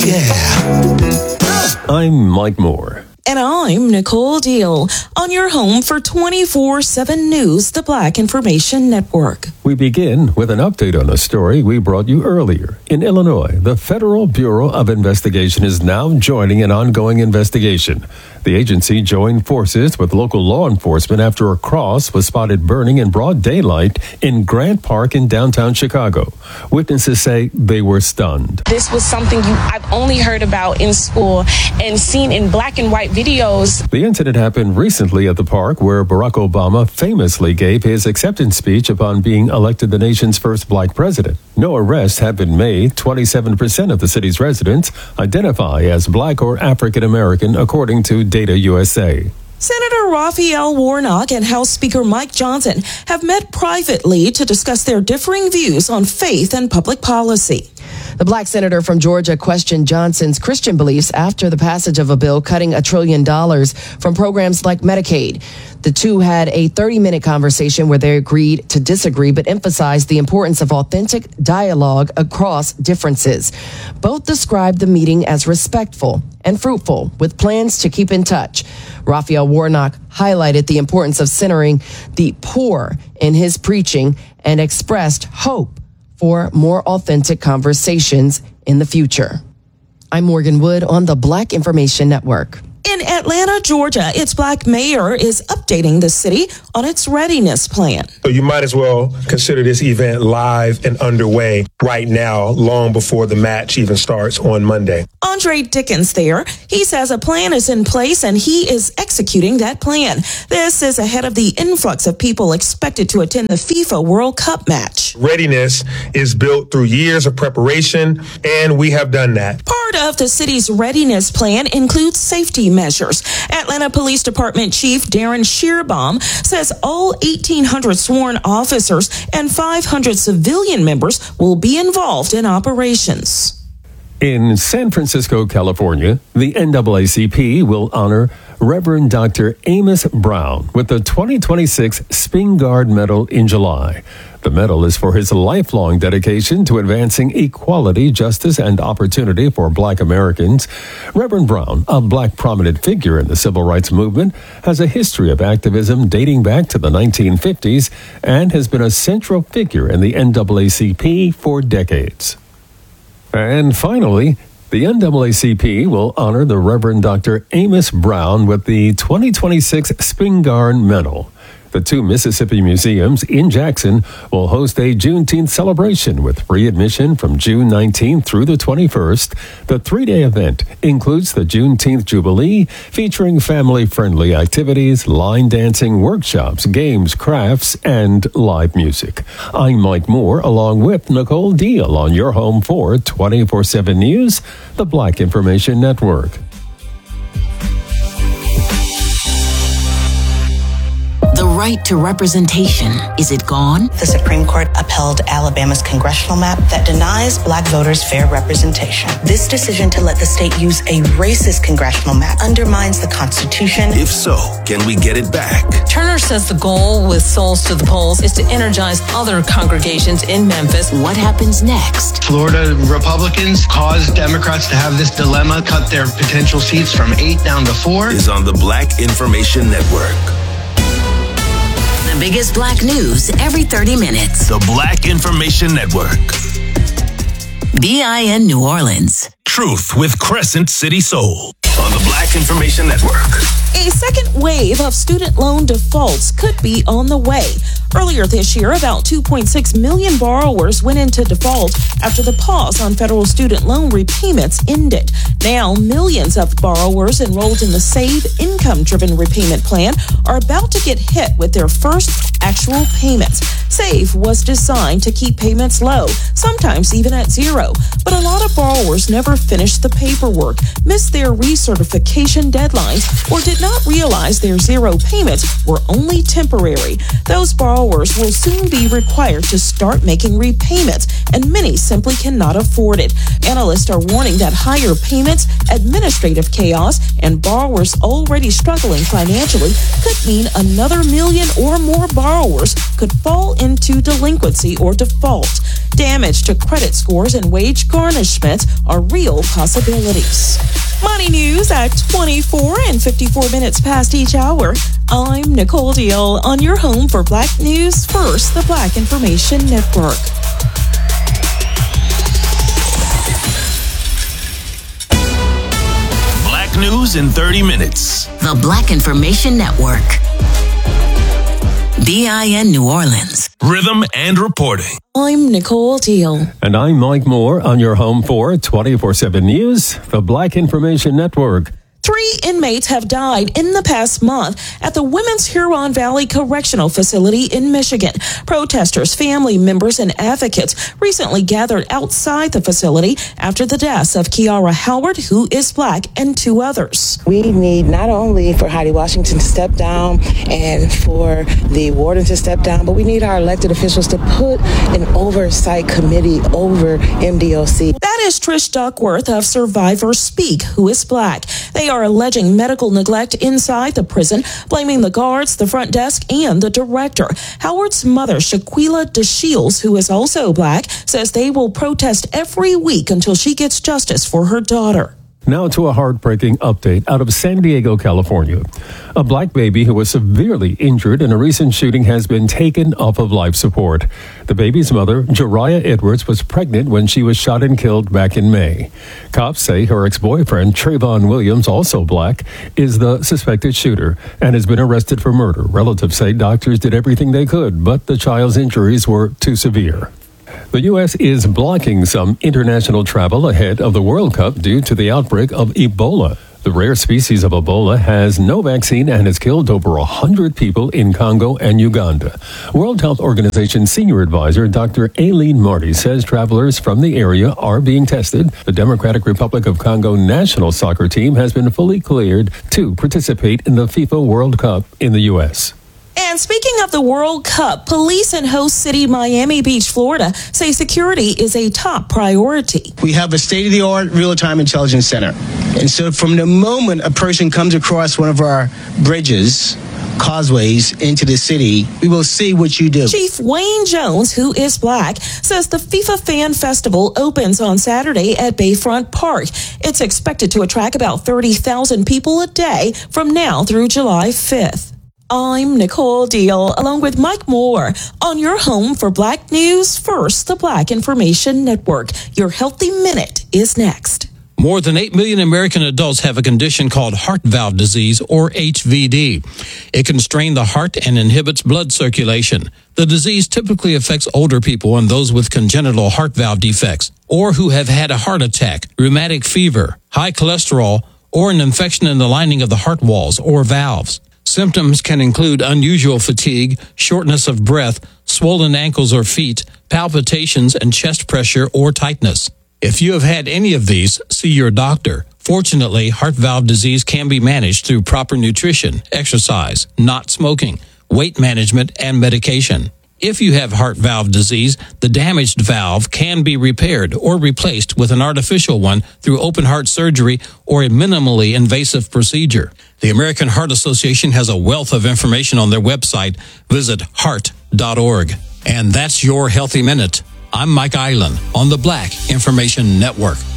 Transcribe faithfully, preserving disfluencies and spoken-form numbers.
Yeah. I'm Mike Moore. And I'm Nicole Deal on your home for twenty-four seven News, the Black Information Network. We begin with an update on a story we brought you earlier. In Illinois, the Federal Bureau of Investigation is now joining an ongoing investigation. The agency joined forces with local law enforcement after a cross was spotted burning in broad daylight in Grant Park in downtown Chicago. Witnesses say they were stunned. This was something you I've only heard about in school and seen in black and white videos. The incident happened recently at the park where Barack Obama famously gave his acceptance speech upon being elected the nation's first black president. No arrests have been made. twenty-seven percent of the city's residents identify as black or African American, according to Data U S A. Senator Raphael Warnock and House Speaker Mike Johnson have met privately to discuss their differing views on faith and public policy. The black senator from Georgia questioned Johnson's Christian beliefs after the passage of a bill cutting a trillion dollars from programs like Medicaid. The two had a thirty-minute conversation where they agreed to disagree but emphasized the importance of authentic dialogue across differences. Both described the meeting as respectful and fruitful, with plans to keep in touch. Raphael Warnock highlighted the importance of centering the poor in his preaching and expressed hope for more authentic conversations in the future. I'm Morgan Wood on the Black Information Network. In Atlanta, Georgia, its black mayor is updating the city on its readiness plan. So you might as well consider this event live and underway right now, long before the match even starts on Monday. Andre Dickens there. He says a plan is in place and he is executing that plan. This is ahead of the influx of people expected to attend the FIFA World Cup match. Readiness is built through years of preparation, and we have done that. Part of the city's readiness plan includes safety measures. Atlanta Police Department Chief Darren Shearbaum says all eighteen hundred sworn officers and five hundred civilian members will be involved in operations. In San Francisco, California, the N double A C P will honor Reverend Doctor Amos Brown with the twenty twenty-six Spingarn Medal in July. The medal is for his lifelong dedication to advancing equality, justice, and opportunity for black Americans. Reverend Brown, a black prominent figure in the civil rights movement, has a history of activism dating back to the nineteen fifties and has been a central figure in the N double A C P for decades. And finally, the N double A C P will honor the Reverend Doctor Amos Brown with the twenty twenty-six Spingarn Medal. The two Mississippi museums in Jackson will host a Juneteenth celebration with free admission from June nineteenth through the twenty-first. The three-day event includes the Juneteenth Jubilee, featuring family-friendly activities, line dancing, workshops, games, crafts, and live music. I'm Mike Moore, along with Nicole Deal on your home for twenty-four seven News, the Black Information Network. The right to representation, is it gone? The Supreme Court upheld Alabama's congressional map that denies black voters fair representation. This decision to let the state use a racist congressional map undermines the Constitution. If so, can we get it back? Turner says the goal with Souls to the Polls is to energize other congregations in Memphis. What happens next? Florida Republicans caused Democrats to have this dilemma, cut their potential seats from eight down to four. Is on the Black Information Network. The biggest black news every thirty minutes. The Black Information Network. B I N New Orleans. Truth with Crescent City Soul on the Black Information Network. A second wave of student loan defaults could be on the way. Earlier this year, about two point six million borrowers went into default after the pause on federal student loan repayments ended. Now, millions of borrowers enrolled in the SAVE income-driven repayment plan are about to get hit with their first actual payments. SAVE was designed to keep payments low, sometimes even at zero. But a lot of borrowers never finished the paperwork, missed their recertification deadlines, or did not realize their zero payments were only temporary. Those borrowers borrowers will soon be required to start making repayments, and many simply cannot afford it. Analysts are warning that higher payments, administrative chaos, and borrowers already struggling financially could mean another million or more borrowers could fall into delinquency or default. Damage to credit scores and wage garnishments are real possibilities. Money news at twenty-four and fifty-four minutes past each hour. I'm Nicole Deal on your home for Black News First, the Black Information Network. Black News in thirty minutes. The Black Information Network. B I N New Orleans. Rhythm and reporting. I'm Nicole Deal. And I'm Mike Moore on your home for twenty-four seven News, the Black Information Network. Three inmates have died in the past month at the Women's Huron Valley Correctional Facility in Michigan. Protesters, family members, and advocates recently gathered outside the facility after the deaths of Kiara Howard, who is Black, and two others. We need not only for Heidi Washington to step down and for the warden to step down, but we need our elected officials to put an oversight committee over M D O C. That is Trish Duckworth of Survivors Speak, who is Black. They are alleging medical neglect inside the prison, blaming the guards, the front desk, and the director. Howard's mother, Shaquila DeShields, who is also Black, says they will protest every week until she gets justice for her daughter. Now to a heartbreaking update out of San Diego, California. A Black baby who was severely injured in a recent shooting has been taken off of life support. The baby's mother, Jariah Edwards, was pregnant when she was shot and killed back in May. Cops say her ex-boyfriend, Trayvon Williams, also Black, is the suspected shooter and has been arrested for murder. Relatives say doctors did everything they could, but the child's injuries were too severe. The U S is blocking some international travel ahead of the World Cup due to the outbreak of Ebola. The rare species of Ebola has no vaccine and has killed over one hundred people in Congo and Uganda. World Health Organization Senior Advisor Doctor Aileen Marty says travelers from the area are being tested. The Democratic Republic of Congo national soccer team has been fully cleared to participate in the FIFA World Cup in the U S. And speaking of the World Cup, police in host city Miami Beach, Florida, say security is a top priority. We have a state-of-the-art real-time intelligence center. And so from the moment a person comes across one of our bridges, causeways into the city, we will see what you do. Chief Wayne Jones, who is Black, says the FIFA Fan Festival opens on Saturday at Bayfront Park. It's expected to attract about thirty thousand people a day from now through July fifth. I'm Nicole Deal, along with Mike Moore, on your home for Black News First, the Black Information Network. Your Healthy Minute is next. More than eight million American adults have a condition called heart valve disease, or H V D. It can strain the heart and inhibits blood circulation. The disease typically affects older people and those with congenital heart valve defects, or who have had a heart attack, rheumatic fever, high cholesterol, or an infection in the lining of the heart walls or valves. Symptoms can include unusual fatigue, shortness of breath, swollen ankles or feet, palpitations, and chest pressure or tightness. If you have had any of these, see your doctor. Fortunately, heart valve disease can be managed through proper nutrition, exercise, not smoking, weight management, and medication. If you have heart valve disease, the damaged valve can be repaired or replaced with an artificial one through open heart surgery or a minimally invasive procedure. The American Heart Association has a wealth of information on their website. Visit heart dot org. And that's your Healthy Minute. I'm Mike Island on the Black Information Network.